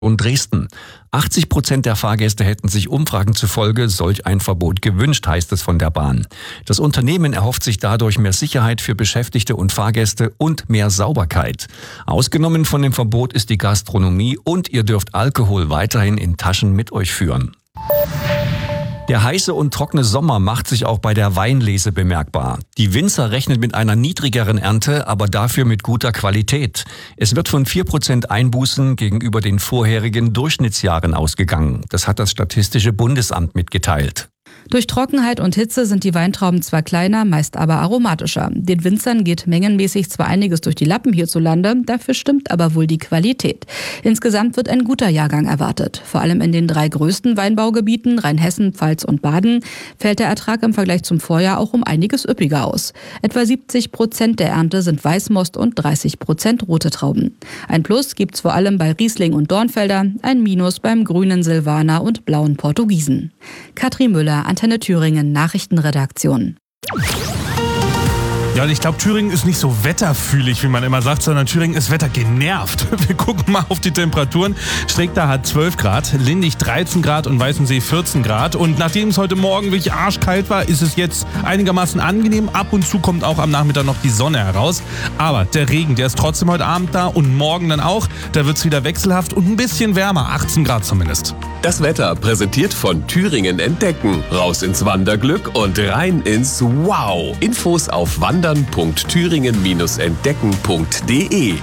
und Dresden. 80% der Fahrgäste hätten sich Umfragen zufolge solch ein Verbot gewünscht, heißt es von der Bahn. Das Unternehmen erhofft sich dadurch mehr Sicherheit für Beschäftigte und Fahrgäste und mehr Sauberkeit. Ausgenommen von dem Verbot ist die Gastronomie und ihr dürft Alkohol weiterhin in Taschen mit euch führen. Der heiße und trockene Sommer macht sich auch bei der Weinlese bemerkbar. Die Winzer rechnen mit einer niedrigeren Ernte, aber dafür mit guter Qualität. Es wird von 4% Einbußen gegenüber den vorherigen Durchschnittsjahren ausgegangen. Das hat das Statistische Bundesamt mitgeteilt. Durch Trockenheit und Hitze sind die Weintrauben zwar kleiner, meist aber aromatischer. Den Winzern geht mengenmäßig zwar einiges durch die Lappen hierzulande, dafür stimmt aber wohl die Qualität. Insgesamt wird ein guter Jahrgang erwartet. Vor allem in den 3 größten Weinbaugebieten, Rheinhessen, Pfalz und Baden, fällt der Ertrag im Vergleich zum Vorjahr auch um einiges üppiger aus. Etwa 70% der Ernte sind Weißmost und 30% rote Trauben. Ein Plus gibt's vor allem bei Riesling und Dornfelder, ein Minus beim grünen Silvaner und blauen Portugiesen. Katrin Müller, Antenne Thüringen, Nachrichtenredaktion. Ja, und ich glaube, Thüringen ist nicht so wetterfühlig, wie man immer sagt, sondern Thüringen ist wettergenervt. Wir gucken mal auf die Temperaturen. Stregda hat 12 Grad, Lindig 13 Grad und Weißensee 14 Grad. Und nachdem es heute Morgen wirklich arschkalt war, ist es jetzt einigermaßen angenehm. Ab und zu kommt auch am Nachmittag noch die Sonne heraus. Aber der Regen, der ist trotzdem heute Abend da und morgen dann auch. Da wird es wieder wechselhaft und ein bisschen wärmer, 18 Grad zumindest. Das Wetter präsentiert von Thüringen Entdecken. Raus ins Wanderglück und rein ins Wow. Infos auf wandern.thüringen-entdecken.de.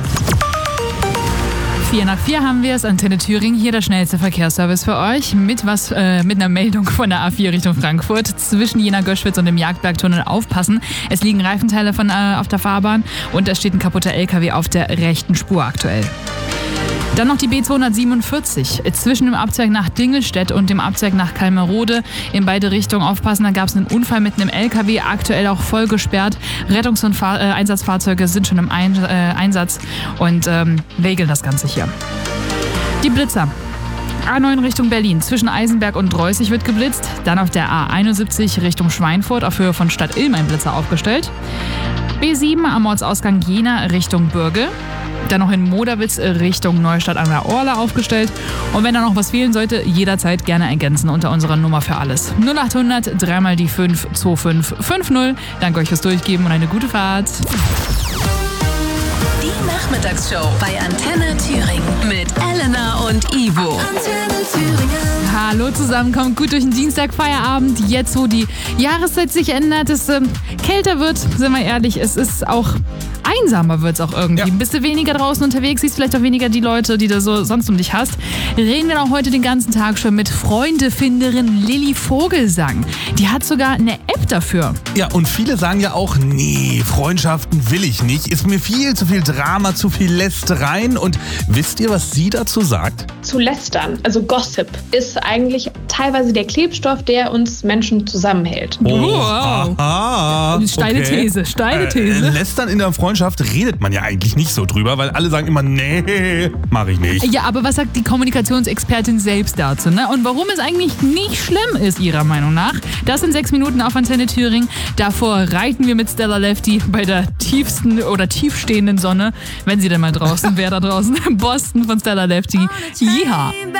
4:04 haben wir es, Antenne Thüringen, hier der schnellste Verkehrsservice für euch mit einer Meldung von der A4 Richtung Frankfurt. Zwischen Jena-Göschwitz und dem Jagdbergtunnel aufpassen. Es liegen Reifenteile auf der Fahrbahn und es steht ein kaputter LKW auf der rechten Spur aktuell. Dann noch die B247 zwischen dem Abzweig nach Dingelstedt und dem Abzweig nach Kalmerode. In beide Richtungen aufpassen, da gab es einen Unfall mit einem LKW, aktuell auch voll gesperrt. Rettungs- und Einsatzfahrzeuge sind schon im Einsatz und regeln das Ganze hier. Die Blitzer. A9 Richtung Berlin, zwischen Eisenberg und Dreußig wird geblitzt. Dann auf der A71 Richtung Schweinfurt auf Höhe von Stadt Ilm ein Blitzer aufgestellt. B7 am Ortsausgang Jena Richtung Bürgel. Dann noch in Moderwitz Richtung Neustadt an der Orla aufgestellt. Und wenn da noch was fehlen sollte, jederzeit gerne ergänzen unter unserer Nummer für alles. 0800 3 mal die 5 2550. Danke euch fürs Durchgeben und eine gute Fahrt. Die Nachmittagsshow bei Antenne Thüringen mit Elena und Ivo. Antenne Thüringen. Hallo zusammen, kommt gut durch den Dienstag, Feierabend. Jetzt, wo die Jahreszeit sich ändert, es kälter wird, sind wir ehrlich, es ist auch einsamer wird es auch irgendwie. Bist du weniger draußen unterwegs, siehst vielleicht auch weniger die Leute, die du so sonst um dich hast. Reden wir auch heute den ganzen Tag schon mit Freundefinderin Lilly Vogelsang. Die hat sogar eine App dafür. Ja, und viele sagen ja auch, nee, Freundschaften will ich nicht. Ist mir viel zu viel Drama, zu viel Lästereien. Und wisst ihr, was sie dazu sagt? Zu lästern, also Gossip, ist eigentlich teilweise der Klebstoff, der uns Menschen zusammenhält. Wow. Steile These. Lästern in der Freundschaft redet man ja eigentlich nicht so drüber, weil alle sagen immer, nee, mache ich nicht. Ja, aber was sagt die Kommunikationsexpertin selbst dazu, ne? Und warum es eigentlich nicht schlimm ist, ihrer Meinung nach? Das sind 6 Minuten auf Antenne Thüringen. Davor reiten wir mit Stella Lefty bei der tiefsten oder tiefstehenden Sonne, wenn sie denn mal draußen wäre da draußen. Boston von Stella Lefty. Yeehaw.